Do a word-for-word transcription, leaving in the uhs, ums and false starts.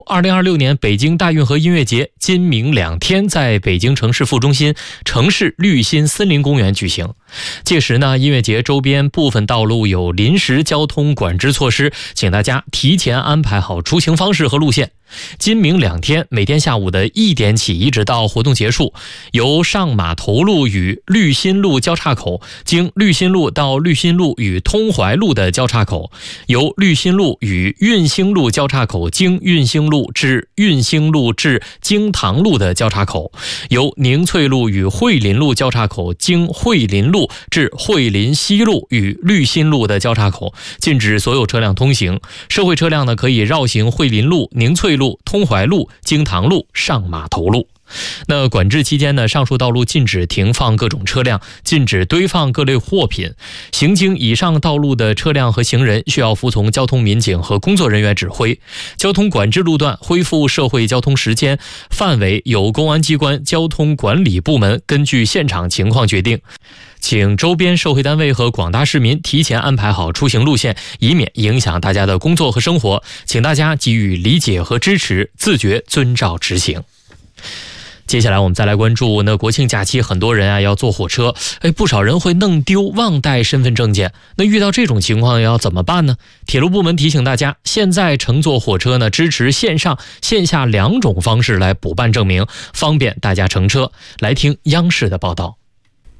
二零二六年北京大运河音乐节今明两天在北京城市副中心城市绿心森林公园举行。届时呢，音乐节周边部分道路有临时交通管制措施，请大家提前安排好出行方式和路线。今明两天，每天下午的一点起一直到活动结束，由上马头路与绿心路交叉口，经绿心路到绿心路与通淮路的交叉口，由绿心路与运兴路交叉口经运兴路至运兴路至经塘路的交叉口，由宁翠路与惠林路交叉口经惠林路至惠林西路与绿心路的交叉口，禁止所有车辆通行。社会车辆呢可以绕行惠林路、宁翠路、通淮路、经塘路、上马头路。那管制期间呢，上述道路禁止停放各种车辆，禁止堆放各类货品。行经以上道路的车辆和行人需要服从交通民警和工作人员指挥。交通管制路段恢复社会交通时间范围由公安机关交通管理部门根据现场情况决定。请周边社会单位和广大市民提前安排好出行路线，以免影响大家的工作和生活。请大家给予理解和支持，自觉遵照执行。接下来我们再来关注，那国庆假期很多人啊要坐火车，哎，不少人会弄丢忘带身份证件。那遇到这种情况要怎么办呢？铁路部门提醒大家，现在乘坐火车呢支持线上线下两种方式来补办证明，方便大家乘车。来听央视的报道。